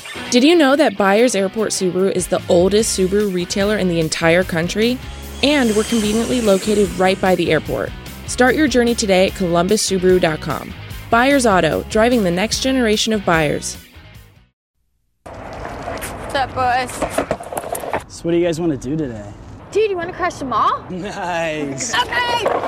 Did you know that Byers Airport Subaru is the oldest Subaru retailer in the entire country? And we're conveniently located right by the airport. Start your journey today at columbussubaru.com. Byers Auto, driving the next generation of buyers. What's up, boys? So what do you guys want to do today? Dude, you want to crush them all? Nice. Okay!